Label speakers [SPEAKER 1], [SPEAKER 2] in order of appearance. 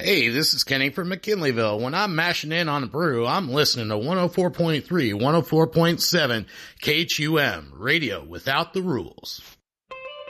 [SPEAKER 1] Hey, this is Kenny from McKinleyville. When I'm mashing in on a brew, I'm listening to 104.3, 104.7 KHUM, radio without the rules.